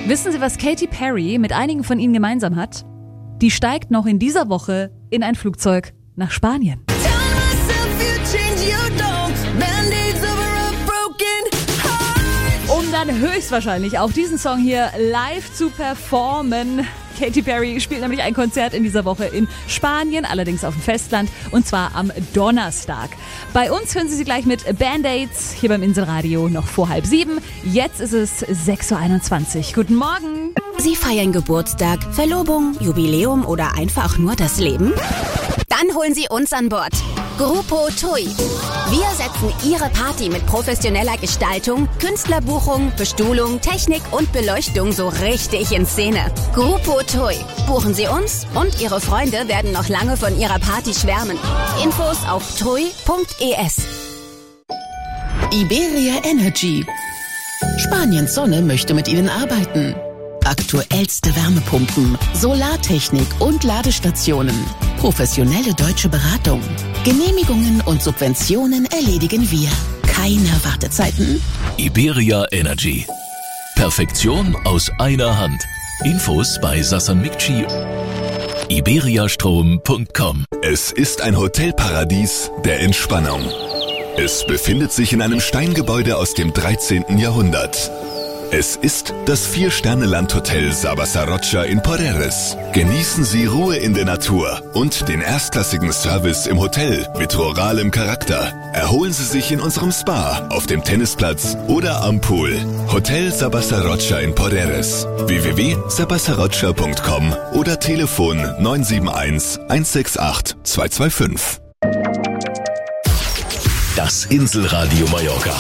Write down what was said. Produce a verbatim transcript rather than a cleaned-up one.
Wissen Sie, was Katy Perry mit einigen von Ihnen gemeinsam hat? Die steigt noch in dieser Woche in ein Flugzeug nach Spanien. Um dann höchstwahrscheinlich auch diesen Song hier live zu performen. Katy Perry spielt nämlich ein Konzert in dieser Woche in Spanien, allerdings auf dem Festland, und zwar am Donnerstag. Bei uns hören Sie sie gleich mit Band-Aids hier beim Inselradio noch vor halb sieben. Jetzt ist es sechs Uhr einundzwanzig. Guten Morgen. Sie feiern Geburtstag, Verlobung, Jubiläum oder einfach nur das Leben? Dann holen Sie uns an Bord. Grupo Tui. Wir setzen Ihre Party mit professioneller Gestaltung, Künstlerbuchung, Bestuhlung, Technik und Beleuchtung so richtig in Szene. Grupo Tui. Buchen Sie uns und Ihre Freunde werden noch lange von Ihrer Party schwärmen. Infos auf tui punkt es. Iberia Energy. Spaniens Sonne möchte mit Ihnen arbeiten. Aktuellste Wärmepumpen, Solartechnik und Ladestationen. Professionelle deutsche Beratung. Genehmigungen und Subventionen erledigen wir. Keine Wartezeiten. Iberia Energy. Perfektion aus einer Hand. Infos bei Sassan Mikci. iberiastrom punkt com. Es ist ein Hotelparadies der Entspannung. Es befindet sich in einem Steingebäude aus dem dreizehnten Jahrhundert. Es ist das Vier-Sterne-Landhotel Sabasa Rocha in Porreres. Genießen Sie Ruhe in der Natur und den erstklassigen Service im Hotel mit ruralem Charakter. Erholen Sie sich in unserem Spa, auf dem Tennisplatz oder am Pool. Hotel Sabasa Rocha in Porreres. w w w punkt sabasa rocha punkt com oder Telefon neun sieben eins, eins sechs acht, zwei zwei fünf. Das Inselradio Mallorca.